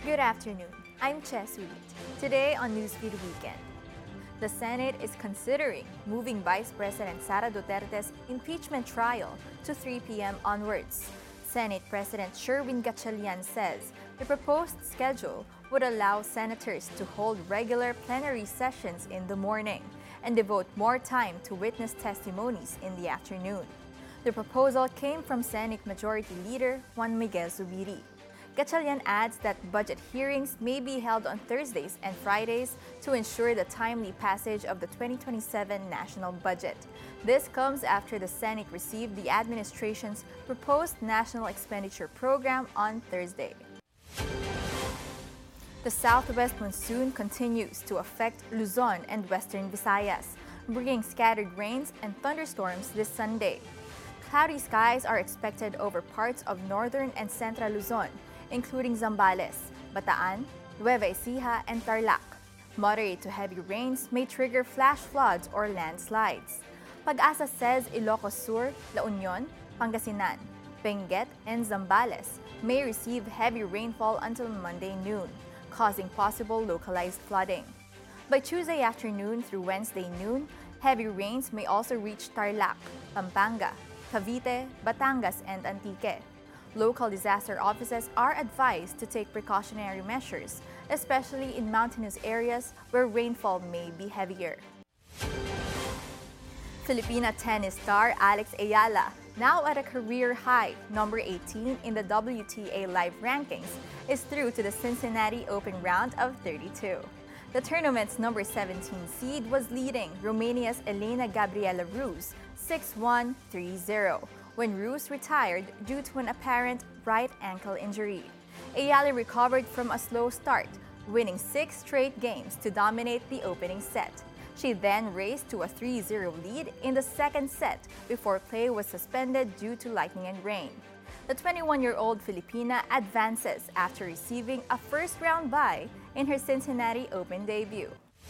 Good afternoon. I'm Ches Ulit. Today on Newsfeed Weekend, the Senate is considering moving Vice President Sara Duterte's impeachment trial to 3 p.m. onwards. Senate President Sherwin Gatchalian says the proposed schedule would allow senators to hold regular plenary sessions in the morning and devote more time to witness testimonies in the afternoon. The proposal came from Senate Majority Leader Juan Miguel Zubiri. Gatchalian adds that budget hearings may be held on Thursdays and Fridays to ensure the timely passage of the 2027 national budget. This comes after the Senate received the administration's proposed national expenditure program on Thursday. The southwest monsoon continues to affect Luzon and western Visayas, bringing scattered rains and thunderstorms this Sunday. Cloudy skies are expected over parts of northern and central Luzon, including Zambales, Bataan, Nueva Ecija, and Tarlac. Moderate to heavy rains may trigger flash floods or landslides. Pag-asa says Ilocos Sur, La Union, Pangasinan, Benguet, and Zambales may receive heavy rainfall until Monday noon, causing possible localized flooding. By Tuesday afternoon through Wednesday noon, heavy rains may also reach Tarlac, Pampanga, Cavite, Batangas, and Antique. Local disaster offices are advised to take precautionary measures, especially in mountainous areas where rainfall may be heavier. Filipina tennis star Alex Ayala, now at a career high, number 18 in the WTA Live rankings, is through to the Cincinnati Open round of 32. The tournament's number 17 seed was leading Romania's Elena Gabriela Rus 6-1, 3-0. When Rus retired due to an apparent right ankle injury. Ayala recovered from a slow start, winning 6 straight games to dominate the opening set. She then raced to a 3-0 lead in the second set before play was suspended due to lightning and rain. The 21-year-old Filipina advances after receiving a first-round bye in her Cincinnati Open debut.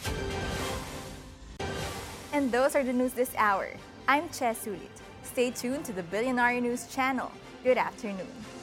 And those are the news this hour. I'm Ches Ulit. Stay tuned to the Billionaire News channel. Good afternoon.